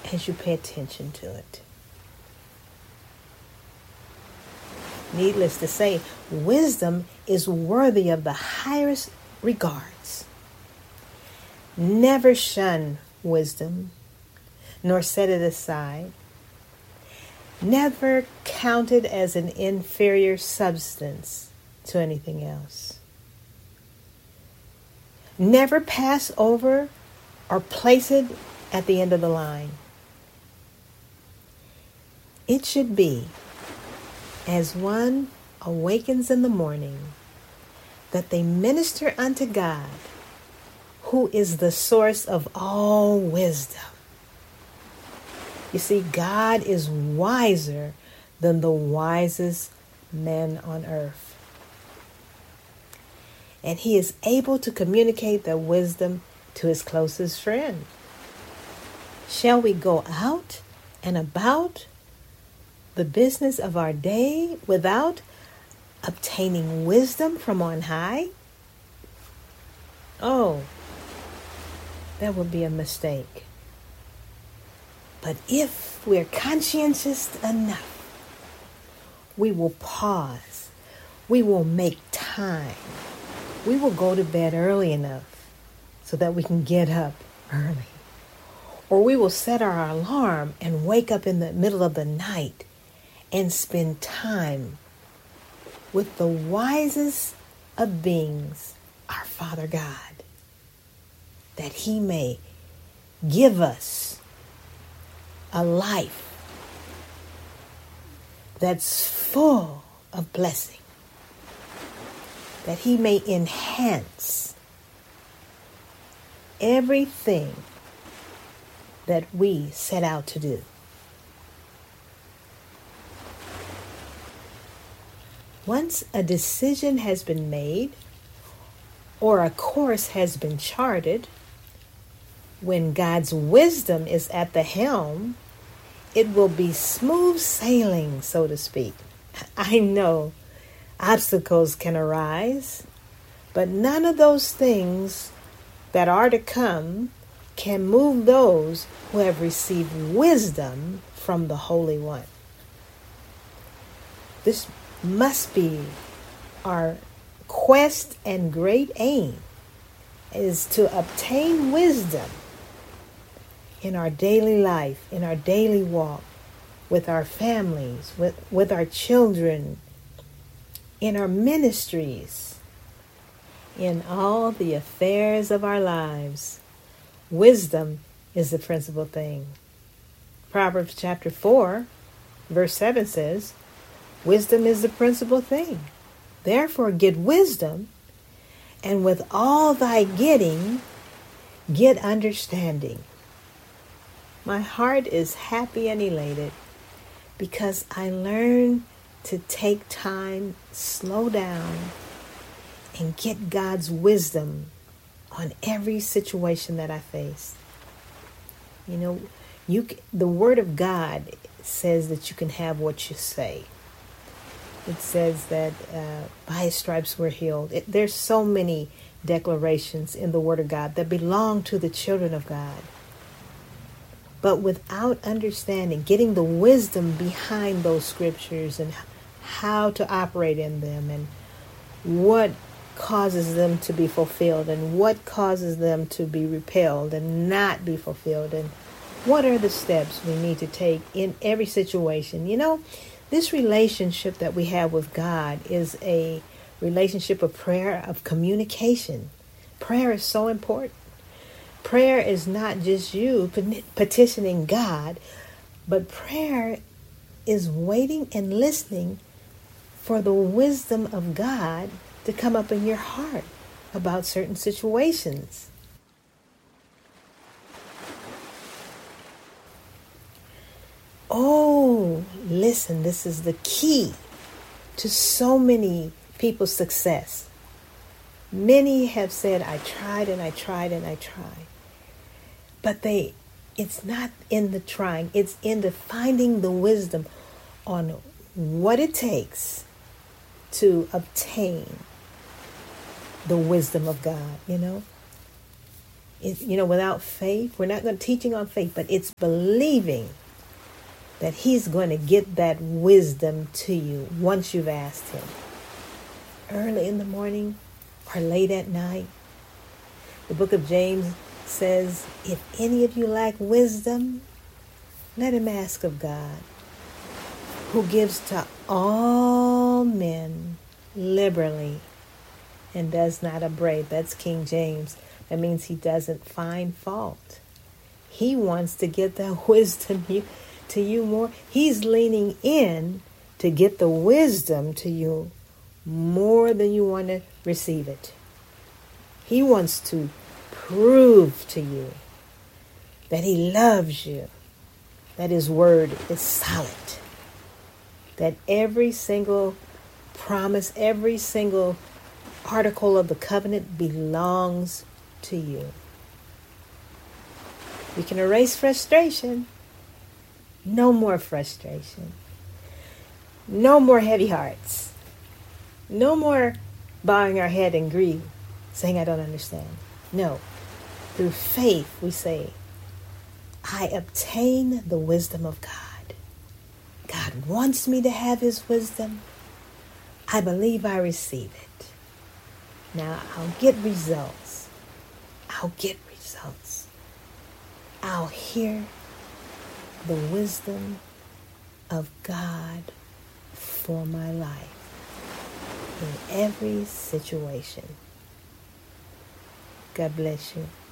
as you pay attention to it. Needless to say, wisdom is worthy of the highest regards. Never shun wisdom, nor set it aside. Never count it as an inferior substance to anything else. Never pass over or place it at the end of the line. It should be, as one awakens in the morning, that they minister unto God, who is the source of all wisdom. You see, God is wiser than the wisest men on earth. And he is able to communicate that wisdom to his closest friend. Shall we go out and about the business of our day without obtaining wisdom from on high? Oh, that would be a mistake. But if we're conscientious enough, we will pause. We will make time. We will go to bed early enough so that we can get up early. Or we will set our alarm and wake up in the middle of the night and spend time with the wisest of beings, our Father God, that he may give us a life that's full of blessing, that he may enhance everything that we set out to do. Once a decision has been made or a course has been charted, when God's wisdom is at the helm, it will be smooth sailing, so to speak. I know obstacles can arise, but none of those things that are to come can move those who have received wisdom from the Holy One. This must be our quest and great aim, is to obtain wisdom in our daily life, in our daily walk, with our families, with our children, in our ministries, in all the affairs of our lives. Wisdom is the principal thing. Proverbs chapter 4, verse 7 says, wisdom is the principal thing. Therefore get wisdom, and with all thy getting, get understanding. My heart is happy and elated because I learned to take time, slow down, and get God's wisdom on every situation that I face. You know, the Word of God says that you can have what you say. It says that by his stripes we're healed. There's so many declarations in the Word of God that belong to the children of God. But without understanding, getting the wisdom behind those scriptures and how to operate in them and what causes them to be fulfilled and what causes them to be repelled and not be fulfilled, and what are the steps we need to take in every situation. You know, this relationship that we have with God is a relationship of prayer, of communication. Prayer is so important. Prayer is not just you petitioning God, but prayer is waiting and listening for the wisdom of God to come up in your heart about certain situations. Oh, listen, this is the key to so many people's success. Many have said, I tried and I tried and I tried. But it's not in the trying, it's in the finding the wisdom on what it takes to obtain the wisdom of God, you know. Without faith, we're not going to teaching on faith, but it's believing that he's going to get that wisdom to you once you've asked him. Early in the morning or late at night. The book of James says, if any of you lack wisdom, let him ask of God, who gives to all men liberally and does not upbraid. That's King James. That means he doesn't find fault. He wants to get that wisdom to you more. He's leaning in to get the wisdom to you more than you want to receive it. He wants to prove to you that he loves you, that his word is solid, that every single promise, every single article of the covenant belongs to you. We can erase frustration. No more frustration. No more heavy hearts. No more bowing our head in grief, saying, I don't understand. No. Through faith, we say, I obtain the wisdom of God. God wants me to have his wisdom. I believe I receive it. Now I'll get results. I'll hear the wisdom of God for my life in every situation. God bless you.